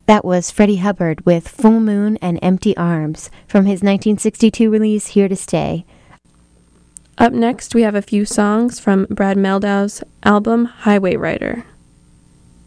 That was Freddie Hubbard with Full Moon and Empty Arms from his 1962 release Here to Stay. Up next, we have a few songs from Brad Meldau's album Highway Rider.